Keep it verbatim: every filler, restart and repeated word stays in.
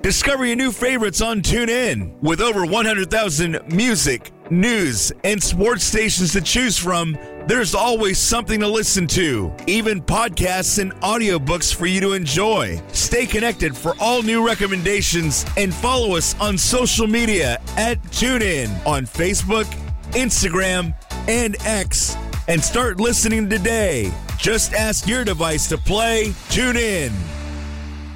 Discover your new favorites on TuneIn. With over one hundred thousand music, news, and sports stations to choose from, there's always something to listen to. Even podcasts and audiobooks for you to enjoy. Stay connected for all new recommendations and follow us on social media at TuneIn on Facebook, Instagram, and X. And start listening today. Just ask your device to play TuneIn.